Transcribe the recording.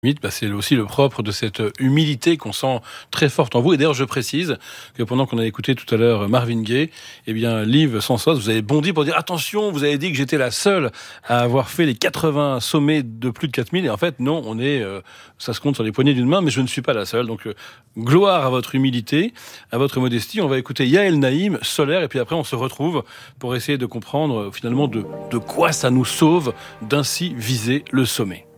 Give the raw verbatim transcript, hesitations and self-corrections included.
Bah, c'est aussi le propre de cette humilité qu'on sent très forte en vous. Et d'ailleurs, je précise que pendant qu'on a écouté tout à l'heure Marvin Gaye, eh bien, Liv Sansos, vous avez bondi pour dire attention, vous avez dit que j'étais la seule à avoir fait les quatre-vingts sommets de plus de quatre mille. Et en fait, non, on est, euh, ça se compte sur les poignées d'une main, mais je ne suis pas la seule. Donc, euh, gloire à votre humilité, à votre modestie. On va écouter Yael Naïm, Solaire, et puis après, on se retrouve pour essayer de comprendre, euh, finalement, de, de quoi ça nous sauve d'ainsi viser le sommet.